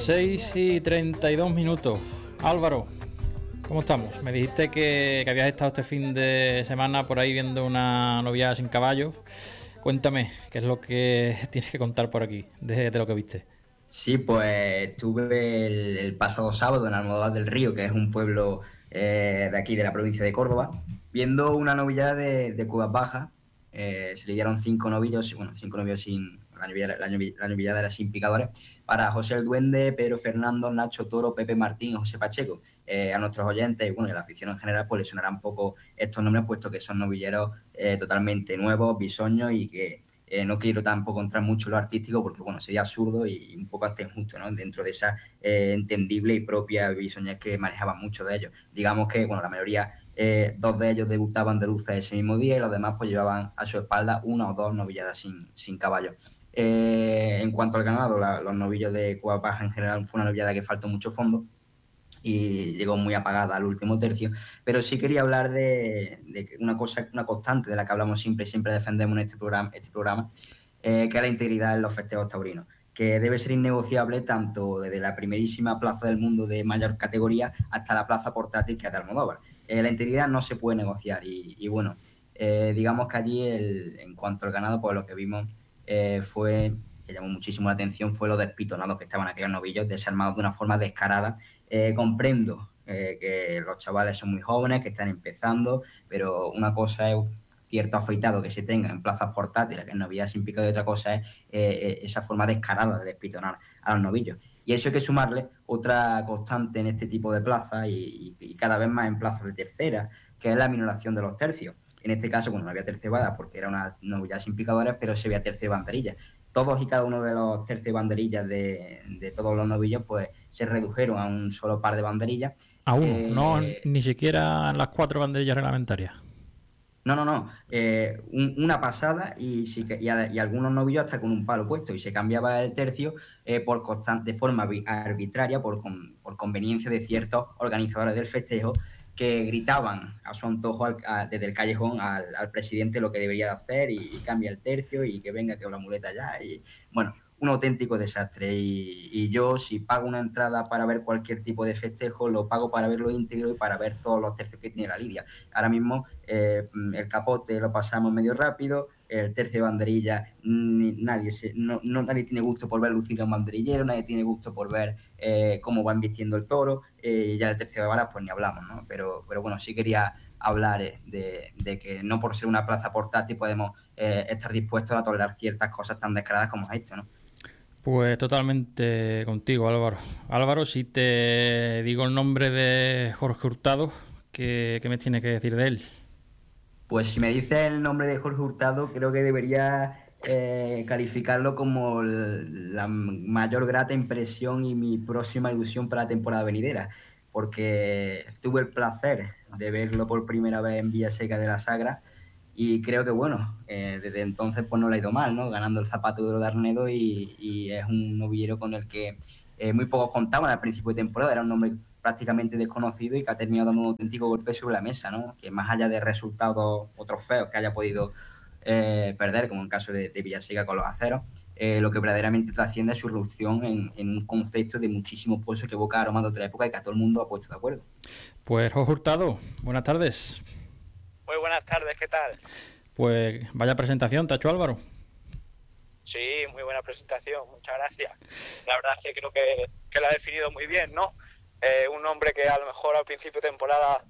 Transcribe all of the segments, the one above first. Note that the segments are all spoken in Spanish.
6:32. Álvaro, ¿cómo estamos? Me dijiste que habías estado este fin de semana por ahí viendo una novillada sin caballos. Cuéntame, ¿qué es lo que tienes que contar por aquí de lo que viste? Sí, pues estuve el pasado sábado en Almodóvar del Río, que es un pueblo de aquí de la provincia de Córdoba, viendo una novillada de Cubas Bajas. Se lidiaron cinco novillos, bueno, cinco novillos sin. La novillada era sin picadores, para José el Duende, Pedro Fernando, Nacho Toro, Pepe Martín y José Pacheco. A nuestros oyentes y bueno, y a la afición en general, pues les sonará un poco estos nombres, puesto que son novilleros totalmente nuevos, bisoños y que no quiero tampoco entrar mucho en lo artístico porque, bueno, sería absurdo y un poco hasta injusto, ¿no? Dentro de esa entendible y propia bisoñez que manejaban muchos de ellos. Digamos que, bueno, la mayoría, dos de ellos debutaban de luces ese mismo día y los demás pues llevaban a su espalda una o dos novilladas sin caballo. En cuanto al ganado, los novillos de Cueva Baja en general fue una novillada que faltó mucho fondo y llegó muy apagada al último tercio, pero sí quería hablar de una cosa, una constante de la que hablamos siempre y siempre defendemos en este programa, que es la integridad en los festejos taurinos, que debe ser innegociable tanto desde la primerísima plaza del mundo de mayor categoría hasta la plaza portátil que es de Almodóvar. La integridad no se puede negociar y bueno, digamos que allí en cuanto al ganado, pues lo que vimos fue, que llamó muchísimo la atención, fue los despitonados que estaban aquellos novillos desarmados de una forma descarada. Comprendo que los chavales son muy jóvenes, que están empezando, pero una cosa es cierto afeitado que se tenga en plazas portátiles, que en novillas sin picado, y otra cosa es esa forma descarada de despitonar a los novillos. Y eso hay que sumarle otra constante en este tipo de plazas y cada vez más en plazas de tercera, que es la minoración de los tercios. En este caso, bueno, no había tercebada porque era una novilla sin picadores, pero se veía tercio de banderilla. Todos y cada uno de los tercios de banderillas de todos los novillos, pues se redujeron a un solo par de banderillas. A uno, no Eh, ni siquiera las 4 banderillas reglamentarias. no, no, no. Una pasada y algunos novillos hasta con un palo puesto y se cambiaba el tercio de forma arbitraria, por conveniencia de ciertos organizadores del festejo que gritaban a su antojo desde el callejón al presidente lo que debería hacer y cambia el tercio y que venga que la muleta ya. Y bueno, un auténtico desastre. Y yo, si pago una entrada para ver cualquier tipo de festejo, lo pago para verlo íntegro y para ver todos los tercios que tiene la lidia. Ahora mismo el capote lo pasamos medio rápido, el tercio de banderilla, nadie tiene gusto por ver lucir a un banderillero, nadie tiene gusto por ver cómo van vistiendo el toro, y ya el tercio de varas pues ni hablamos, ¿no? Pero bueno, sí quería hablar de que no por ser una plaza portátil podemos estar dispuestos a tolerar ciertas cosas tan descaradas como esto, ¿no? Pues totalmente contigo, Álvaro. Álvaro, si te digo el nombre de Jorge Hurtado, ¿qué me tienes que decir de él? Pues si me dices el nombre de Jorge Hurtado, creo que debería calificarlo como la mayor grata impresión y mi próxima ilusión para la temporada venidera, porque tuve el placer de verlo por primera vez en Villaseca de la Sagra y creo que, bueno, desde entonces pues no le ha ido mal, ¿no? Ganando el Zapato de Oro de Arnedo y es un novillero con el que muy pocos contaban al principio de temporada, era un nombre prácticamente desconocido y que ha terminado dando un auténtico golpe sobre la mesa, ¿no? Que más allá de resultados o trofeos que haya podido perder, como en el caso de Villaseca con los aceros, lo que verdaderamente trasciende es su irrupción en un concepto de muchísimo peso que evoca aromas de otra época y que a todo el mundo ha puesto de acuerdo. Pues Jorge Hurtado, buenas tardes. Muy buenas tardes, ¿qué tal? Pues vaya presentación, Tacho Álvaro. Sí, muy buena presentación, muchas gracias. La verdad es que creo que lo ha definido muy bien, ¿no? Un nombre que a lo mejor al principio de temporada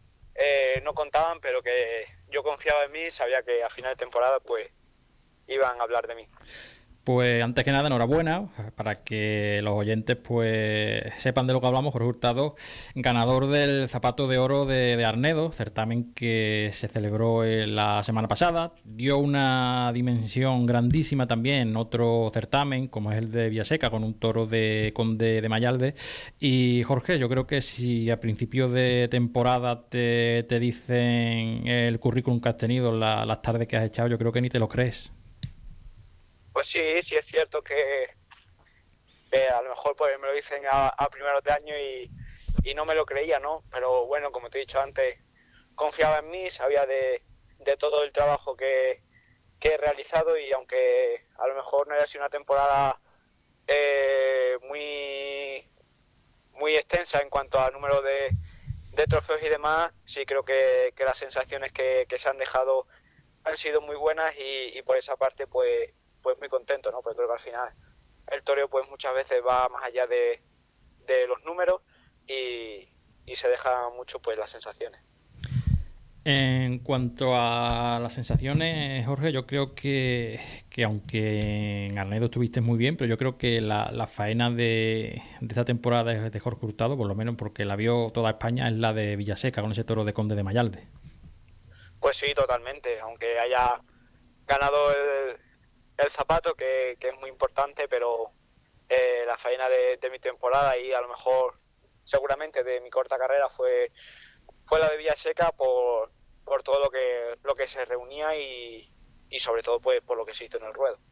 no contaban, pero que yo confiaba en mí, sabía que a final de temporada pues iban a hablar de mí. Pues antes que nada, enhorabuena, para que los oyentes pues sepan de lo que hablamos. Jorge Hurtado, ganador del Zapato de Oro de Arnedo, certamen que se celebró la semana pasada. Dio una dimensión grandísima también otro certamen, como es el de Villaseca, con un toro de Conde de Mayalde. Y Jorge, yo creo que si a principio de temporada te dicen el currículum que has tenido, las tardes que has echado, yo creo que ni te lo crees. Pues sí, sí es cierto que a lo mejor pues me lo dicen a primeros de año y no me lo creía, ¿no? Pero bueno, como te he dicho antes, confiaba en mí, sabía de todo el trabajo que he realizado y aunque a lo mejor no haya sido una temporada muy extensa en cuanto a número de trofeos y demás, sí creo que las sensaciones que se han dejado han sido muy buenas y por esa parte pues muy contento, ¿no? Porque creo que al final el toreo pues muchas veces va más allá de los números y se deja mucho pues las sensaciones. En cuanto a las sensaciones, Jorge, yo creo que aunque en Arnedo estuviste muy bien, pero yo creo que la faena de esta temporada de Jorge Hurtado, por lo menos porque la vio toda España, es la de Villaseca con ese toro de Conde de Mayalde. Pues sí, totalmente, aunque haya ganado el zapato, que es muy importante, pero la faena de mi temporada y a lo mejor seguramente de mi corta carrera fue la de Villaseca por todo lo que se reunía y sobre todo pues por lo que se hizo en el ruedo.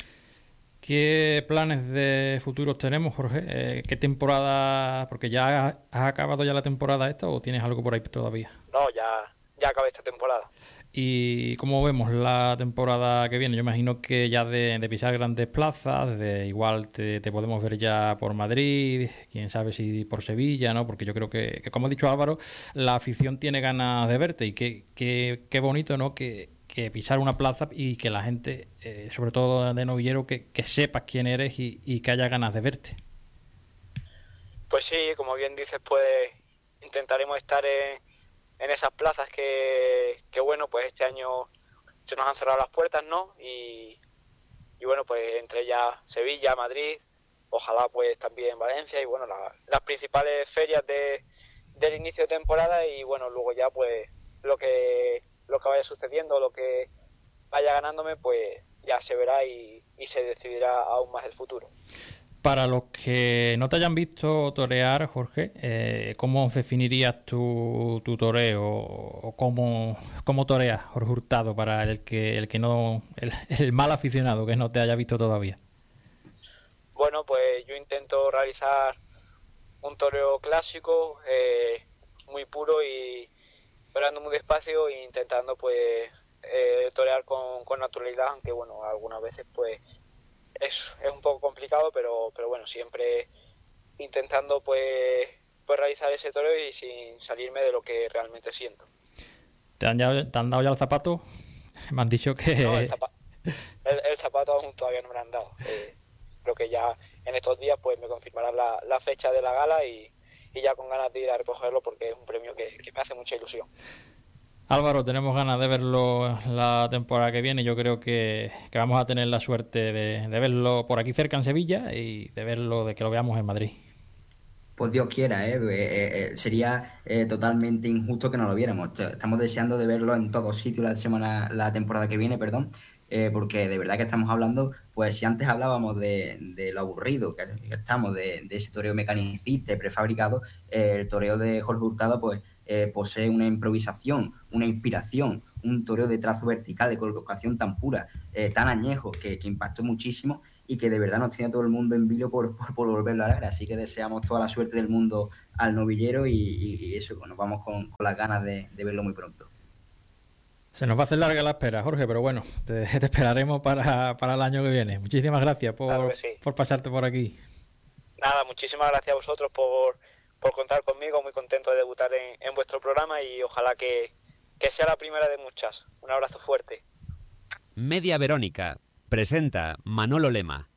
¿Qué planes de futuros tenemos, Jorge? ¿Qué temporada? Porque ya has acabado ya la temporada esta o tienes algo por ahí todavía. No, ya acabé esta temporada. ¿Y cómo vemos la temporada que viene? Yo imagino que ya de pisar grandes plazas, igual te podemos ver ya por Madrid, quién sabe si por Sevilla, ¿no? Porque yo creo que como ha dicho Álvaro, la afición tiene ganas de verte y qué bonito, ¿no? Que pisar una plaza y que la gente, sobre todo de novillero, que sepas quién eres y que haya ganas de verte. Pues sí, como bien dices, pues intentaremos estar en esas plazas que bueno, pues este año se nos han cerrado las puertas, ¿no? Y bueno, pues entre ellas Sevilla, Madrid, ojalá pues también Valencia y bueno, las principales ferias del inicio de temporada y bueno, luego ya pues lo que vaya sucediendo, lo que vaya ganándome, pues ya se verá y se decidirá aún más el futuro. Para los que no te hayan visto torear, Jorge, ¿cómo definirías tu toreo o cómo toreas Jorge Hurtado para el que no el mal aficionado que no te haya visto todavía? Bueno, pues yo intento realizar un toreo clásico, muy puro y toreando muy despacio e intentando pues torear con naturalidad, aunque bueno, algunas veces pues es un poco complicado, pero bueno, siempre intentando pues realizar ese toreo y sin salirme de lo que realmente siento. ¿Te han dado ya el zapato? Me han dicho que... No, el zapato aún todavía no me lo han dado. Creo que ya en estos días pues me confirmarán la fecha de la gala y ya con ganas de ir a recogerlo porque es un premio que me hace mucha ilusión. Álvaro, tenemos ganas de verlo la temporada que viene. Yo creo que vamos a tener la suerte de verlo por aquí cerca en Sevilla y de que lo veamos en Madrid. Pues Dios quiera, sería totalmente injusto que no lo viéramos. Estamos deseando de verlo en todos sitios la temporada que viene, perdón, porque de verdad que estamos hablando, pues si antes hablábamos de lo aburrido que estamos, de ese toreo mecanicista y prefabricado, el toreo de Jorge Hurtado, pues posee una improvisación, una inspiración, un toreo de trazo vertical, de colocación tan pura, tan añejo, que impactó muchísimo y que de verdad nos tiene a todo el mundo en vilo por volverlo a ver. Así que deseamos toda la suerte del mundo al novillero y eso, nos vamos con las ganas de verlo muy pronto. Se nos va a hacer larga la espera, Jorge, pero bueno, te esperaremos para el año que viene. Muchísimas gracias por pasarte por aquí. Nada, muchísimas gracias a vosotros por contar conmigo, muy contento de debutar en vuestro programa y ojalá que sea la primera de muchas. Un abrazo fuerte. Media Verónica presenta Manolo Lema.